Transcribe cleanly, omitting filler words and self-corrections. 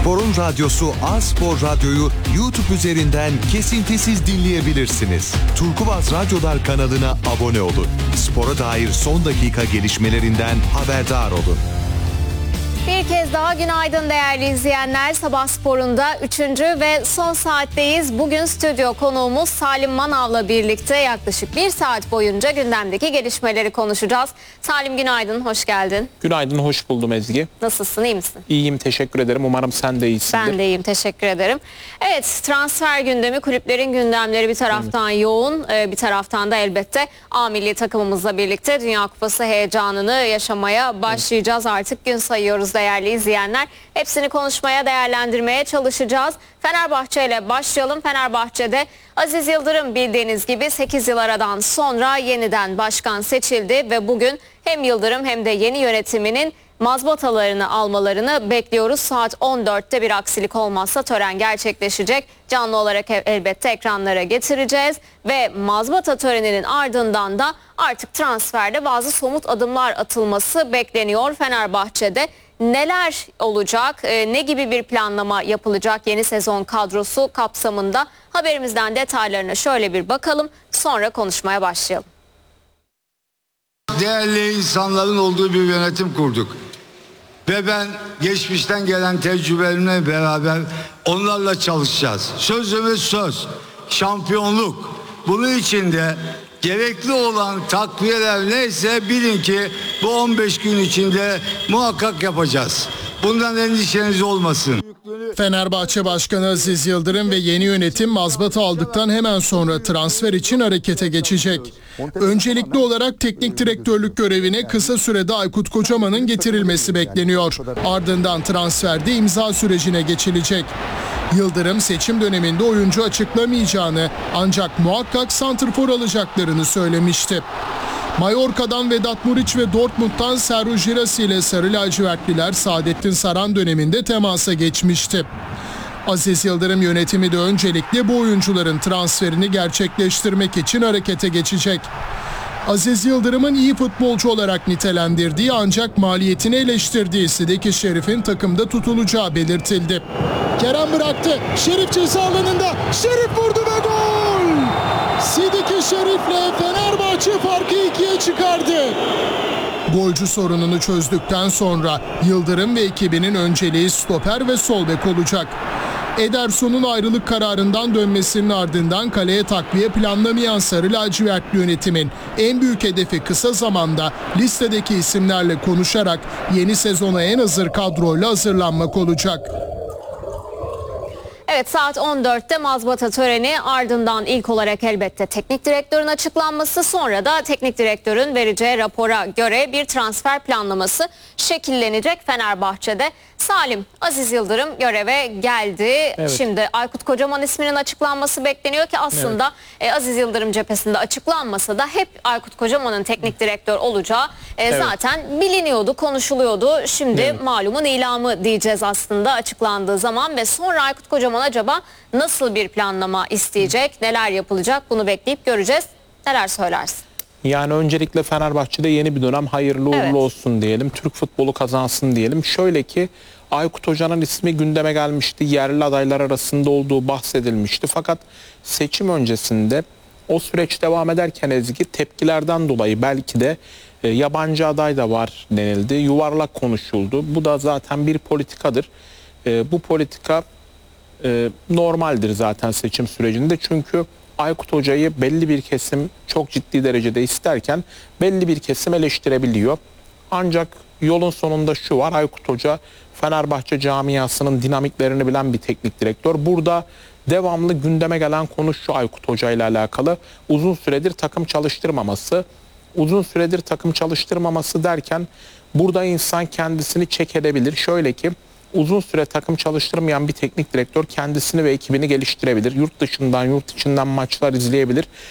Spor'un radyosu A-Spor Radyo'yu YouTube üzerinden kesintisiz dinleyebilirsiniz. Turkuaz Radyolar kanalına abone olun. Spora dair son dakika gelişmelerinden haberdar olun. Bir kez daha günaydın değerli izleyenler. Sabah Spor'unda 3. ve son saatteyiz. Bugün stüdyo konuğumuz Salim Manav'la birlikte yaklaşık 1 saat boyunca gündemdeki gelişmeleri konuşacağız. Salim günaydın, hoş geldin. Günaydın, hoş buldum Ezgi. Nasılsın, iyi misin? İyiyim, teşekkür ederim. Umarım sen de iyisindir. Ben de iyiyim, teşekkür ederim. Evet, transfer gündemi, kulüplerin gündemleri bir taraftan yoğun, bir taraftan da elbette A milli takımımızla birlikte Dünya Kupası heyecanını yaşamaya başlayacağız. Artık gün sayıyoruz değerli izleyenler. Hepsini konuşmaya, değerlendirmeye çalışacağız. Fenerbahçe ile başlayalım. Fenerbahçe'de Aziz Yıldırım bildiğiniz gibi 8 yıl aradan sonra yeniden başkan seçildi ve bugün hem Yıldırım hem de yeni yönetiminin mazbatalarını almalarını bekliyoruz. Saat 14'te bir aksilik olmazsa tören gerçekleşecek. Canlı olarak elbette ekranlara getireceğiz ve mazbata töreninin ardından da artık transferde bazı somut adımlar atılması bekleniyor Fenerbahçe'de. Neler olacak, ne gibi bir planlama yapılacak yeni sezon kadrosu kapsamında haberimizden detaylarına şöyle bir bakalım, sonra konuşmaya başlayalım. Değerli insanların olduğu bir yönetim kurduk. Ve ben geçmişten gelen tecrübelerimle beraber onlarla çalışacağız. Sözümüz söz, şampiyonluk. Bunun için de gerekli olan takviyeler neyse bilin ki bu 15 gün içinde muhakkak yapacağız. Bundan endişeniz olmasın. Fenerbahçe Başkanı Aziz Yıldırım ve yeni yönetim mazbata aldıktan hemen sonra transfer için harekete geçecek. Öncelikli olarak teknik direktörlük görevine kısa sürede Aykut Kocaman'ın getirilmesi bekleniyor. Ardından transferde imza sürecine geçilecek. Yıldırım seçim döneminde oyuncu açıklamayacağını ancak muhakkak santrfor alacaklarını söylemişti. Mallorca'dan Vedat Muriç ve Dortmund'dan Serhou Girassi ile Sarı Lacivertliler Saadettin Saran döneminde temasa geçmişti. Aziz Yıldırım yönetimi de öncelikle bu oyuncuların transferini gerçekleştirmek için harekete geçecek. Aziz Yıldırım'ın iyi futbolcu olarak nitelendirdiği ancak maliyetini eleştirdiği Sidiki Şerif'in takımda tutulacağı belirtildi. Kerem bıraktı. Şerif ceza alanında. Şerif vurdu ve gol! Sidiki Şerif'le Fenerbahçe farkı 2'ye çıkardı. Golcü sorununu çözdükten sonra Yıldırım ve ekibinin önceliği stoper ve sol bek olacak. Ederson'un ayrılık kararından dönmesinin ardından kaleye takviye planlamayan Sarı Lacivertli yönetimin en büyük hedefi kısa zamanda listedeki isimlerle konuşarak yeni sezona en hazır kadroyla hazırlanmak olacak. Evet, saat 14'te mazbata töreni, ardından ilk olarak elbette teknik direktörün açıklanması, sonra da teknik direktörün vereceği rapora göre bir transfer planlaması şekillenecek Fenerbahçe'de. Salim, Aziz Yıldırım göreve geldi. Evet. Şimdi Aykut Kocaman isminin açıklanması bekleniyor ki aslında Aziz Yıldırım cephesinde açıklanmasa da hep Aykut Kocaman'ın teknik direktör olacağı zaten biliniyordu, konuşuluyordu. Şimdi malumun ilamı diyeceğiz aslında açıklandığı zaman ve sonra Aykut Kocaman acaba nasıl bir planlama isteyecek, neler yapılacak bunu bekleyip göreceğiz. Neler söylersin? Yani öncelikle Fenerbahçe'de yeni bir dönem hayırlı uğurlu olsun diyelim. Türk futbolu kazansın diyelim. Şöyle ki Aykut Hoca'nın ismi gündeme gelmişti. Yerli adaylar arasında olduğu bahsedilmişti. Fakat seçim öncesinde o süreç devam ederken Ezgi tepkilerden dolayı belki de yabancı aday da var denildi. Yuvarlak konuşuldu. Bu da zaten bir politikadır. Bu politika normaldir zaten seçim sürecinde. Çünkü Aykut Hoca'yı belli bir kesim çok ciddi derecede isterken belli bir kesim eleştirebiliyor. Ancak yolun sonunda şu var: Aykut Hoca Fenerbahçe camiasının dinamiklerini bilen bir teknik direktör. Burada devamlı gündeme gelen konu şu Aykut Hoca ile alakalı: uzun süredir takım çalıştırmaması. Uzun süredir takım çalıştırmaması derken burada insan kendisini çek edebilir. Şöyle ki uzun süre takım çalıştırmayan bir teknik direktör kendisini ve ekibini geliştirebilir. Yurt dışından, yurt içinden maçlar izleyebilir.